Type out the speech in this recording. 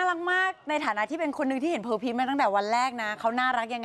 รักมากในฐานะที่เป็นคนหนึ่งที่เห็นเพอร์พีชมาตั้งแต่วันแรกนะเขาน่ารักยังไง